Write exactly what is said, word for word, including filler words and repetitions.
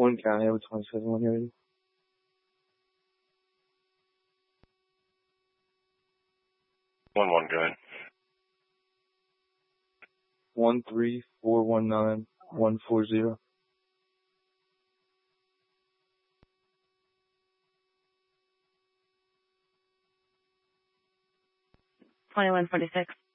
One county over twenty-seven when you're ready. One one, go ahead. One three four one nine one four zero. Twenty-one forty-six.